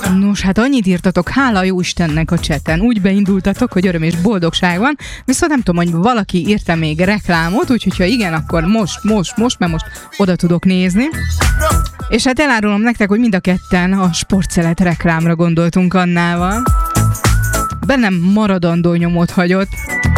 Nos, hát annyit írtatok, hála jó Istennek a cseten. Úgy beindultatok, hogy öröm és boldogság van, viszont nem tudom, hogy valaki írta még reklámot, úgyhogy ha igen, akkor most, mert most oda tudok nézni. És hát elárulom nektek, hogy mind a ketten a sportszelet reklámra gondoltunk Annával. Bennem maradandó nyomot hagyott.